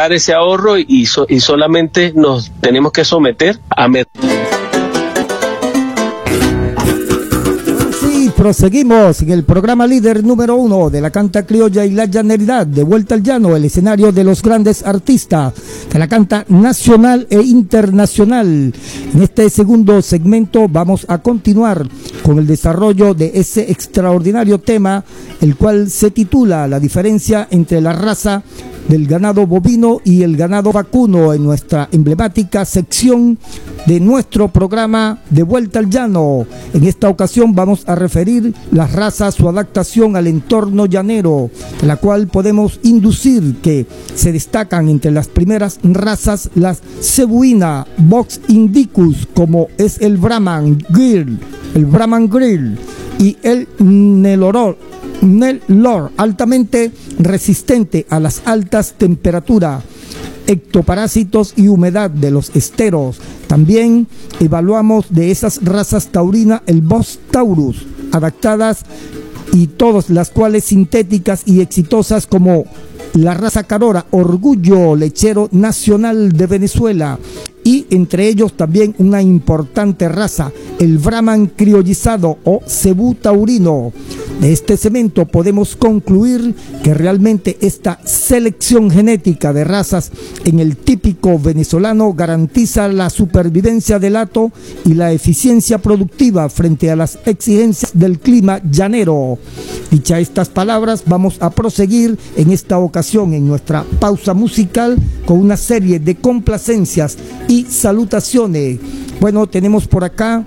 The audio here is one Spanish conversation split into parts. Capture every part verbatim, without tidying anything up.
dejar ese ahorro y, so, y solamente nos tenemos que someter a... Proseguimos en el programa líder número uno de la canta criolla y la llaneridad, de vuelta al llano, el escenario de los grandes artistas de la canta nacional e internacional. En este segundo segmento vamos a continuar con el desarrollo de ese extraordinario tema, el cual se titula La diferencia entre la raza del ganado bovino y el ganado vacuno, en nuestra emblemática sección de nuestro programa de vuelta al llano. En esta ocasión vamos a referir las razas, su adaptación al entorno llanero, de la cual podemos inducir que se destacan entre las primeras razas las cebuina, Bos indicus, como es el Brahman Grill, el Brahman Grill, y el Nelorol, Nelor, altamente resistente a las altas temperaturas, ectoparásitos y humedad de los esteros. También evaluamos de esas razas taurinas el Bos taurus, adaptadas y todas las cuales sintéticas y exitosas, como la raza Carora, orgullo lechero nacional de Venezuela, y entre ellos también una importante raza, el Brahman criollizado o cebú taurino. De este segmento podemos concluir que realmente esta selección genética de razas en el típico venezolano garantiza la supervivencia del hato y la eficiencia productiva frente a las exigencias del clima llanero. Dichas estas palabras, vamos a proseguir en esta ocasión en nuestra pausa musical con una serie de complacencias y salutaciones. Bueno, tenemos por acá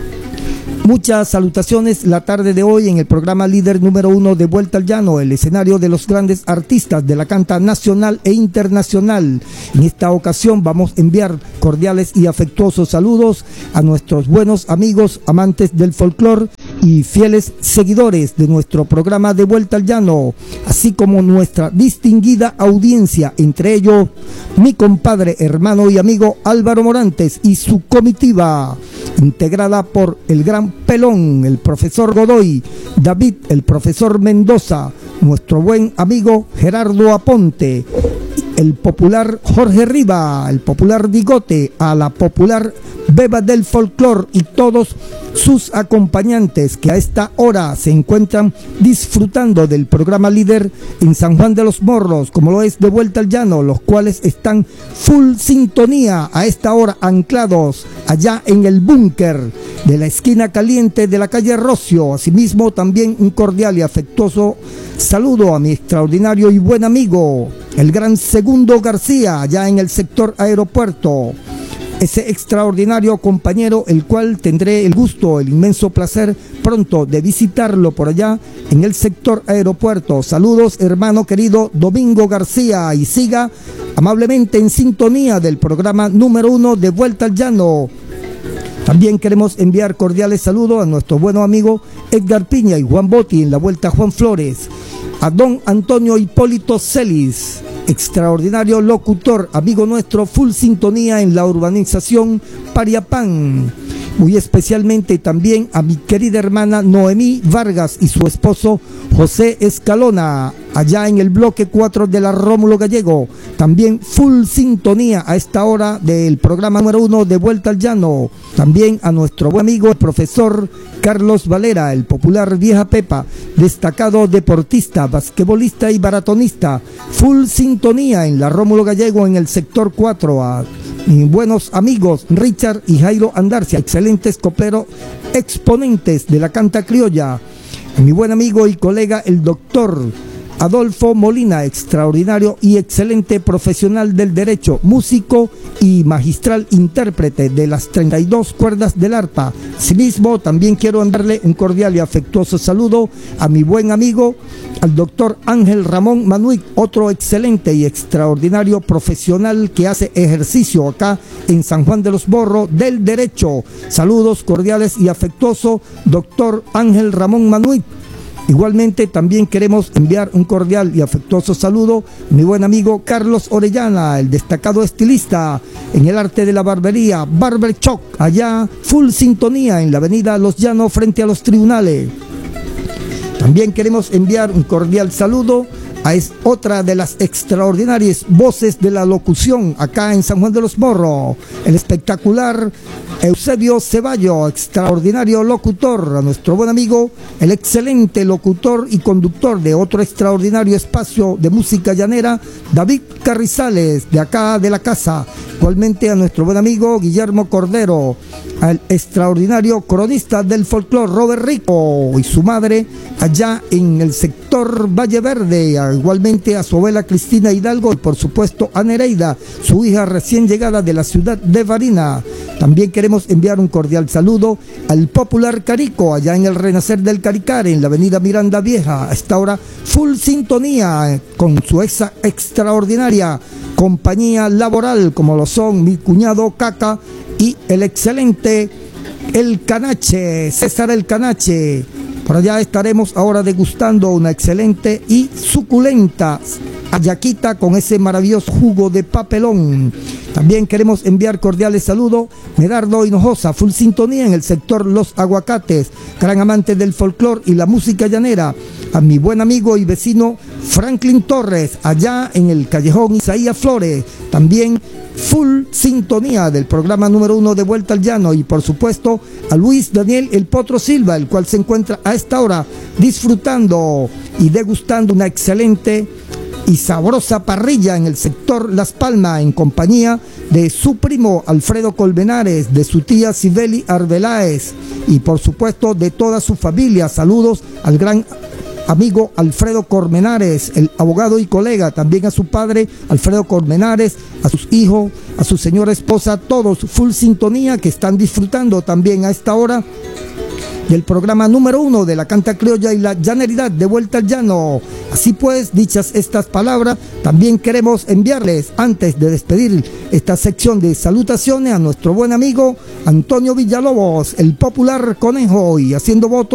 muchas salutaciones la tarde de hoy en el programa líder número uno de Vuelta al Llano, el escenario de los grandes artistas de la canta nacional e internacional. En esta ocasión vamos a enviar cordiales y afectuosos saludos a nuestros buenos amigos amantes del folclore y fieles seguidores de nuestro programa de Vuelta al Llano, así como nuestra distinguida audiencia, entre ellos mi compadre, hermano y amigo Álvaro Morantes y su comitiva, integrada por el gran Pelón, el profesor Godoy, David, el profesor Mendoza, nuestro buen amigo Gerardo Aponte, el popular Jorge Riva, el popular Bigote, a la popular Beba del Folclor y todos sus acompañantes que a esta hora se encuentran disfrutando del programa líder en San Juan de los Morros, como lo es de Vuelta al Llano, los cuales están full sintonía a esta hora, anclados allá en el búnker de la esquina caliente de la calle Rocio. Asimismo, también un cordial y afectuoso saludo a mi extraordinario y buen amigo, el gran Segundo García, allá en el sector aeropuerto. Ese extraordinario compañero, el cual tendré el gusto, el inmenso placer pronto de visitarlo por allá en el sector aeropuerto. Saludos, hermano querido Domingo García, y siga amablemente en sintonía del programa número uno de Vuelta al Llano. También queremos enviar cordiales saludos a nuestro buen amigo Edgar Piña y Juan Botti en la Vuelta Juan Flores, a don Antonio Hipólito Celis, extraordinario locutor, amigo nuestro, full sintonía en la urbanización Pariapán. Muy especialmente también a mi querida hermana Noemí Vargas y su esposo José Escalona, allá en el bloque cuatro de la Rómulo Gallego. También full sintonía a esta hora del programa número uno de Vuelta al Llano. También a nuestro buen amigo el profesor Carlos Valera, el popular Vieja Pepa, destacado deportista, basquetbolista y maratonista. Full sintonía en la Rómulo Gallego en el sector cuatro. A mis buenos amigos Richard y Jairo Andarcia, excelentes copleros, exponentes de la canta criolla. A mi buen amigo y colega el doctor Adolfo Molina, extraordinario y excelente profesional del derecho, músico y magistral intérprete de las treinta y dos cuerdas del arpa. Asimismo, también quiero enviarle un cordial y afectuoso saludo a mi buen amigo, al doctor Ángel Ramón Manuic, otro excelente y extraordinario profesional que hace ejercicio acá en San Juan de los Morros del derecho. Saludos cordiales y afectuosos, doctor Ángel Ramón Manuic. Igualmente también queremos enviar un cordial y afectuoso saludo a mi buen amigo Carlos Orellana, el destacado estilista en el arte de la barbería Barber Shop, allá full sintonía en la avenida Los Llanos frente a los tribunales. También queremos enviar un cordial saludo Es otra de las extraordinarias voces de la locución acá en San Juan de los Morros, el espectacular Eusebio Ceballo, extraordinario locutor, a nuestro buen amigo, el excelente locutor y conductor de otro extraordinario espacio de música llanera, David Carrizales, de acá de la casa, igualmente a nuestro buen amigo Guillermo Cordero, al extraordinario cronista del folclore Robert Rico y su madre allá en el sector Valle Verde, igualmente a su abuela Cristina Hidalgo y por supuesto a Nereida, su hija recién llegada de la ciudad de Varina. También queremos enviar un cordial saludo al popular Carico allá en el Renacer del Caricare, en la avenida Miranda Vieja, a esta hora full sintonía con su esa extraordinaria compañía laboral como lo son mi cuñado Caca y el excelente El Canache, César El Canache. Por allá estaremos ahora degustando una excelente y suculenta hallaquita con ese maravilloso jugo de papelón. También queremos enviar cordiales saludos Medardo Hinojosa, full sintonía en el sector Los Aguacates, gran amante del folclore y la música llanera. A mi buen amigo y vecino Franklin Torres, allá en el callejón Isaías Flores, también full sintonía del programa número uno de Vuelta al Llano, y por supuesto a Luis Daniel El Potro Silva, el cual se encuentra a esta hora disfrutando y degustando una excelente y sabrosa parrilla en el sector Las Palmas, en compañía de su primo Alfredo Colmenares, de su tía Sibeli Arbeláez y por supuesto de toda su familia. Saludos al gran amigo Alfredo Colmenares, el abogado y colega, también a su padre Alfredo Colmenares, a sus hijos, a su señora esposa, todos full sintonía que están disfrutando también a esta hora del programa número uno de la canta criolla y la llaneridad de Vuelta al Llano. Así pues, dichas estas palabras, también queremos enviarles, antes de despedir esta sección de salutaciones, a nuestro buen amigo Antonio Villalobos, el popular conejo, y haciendo voto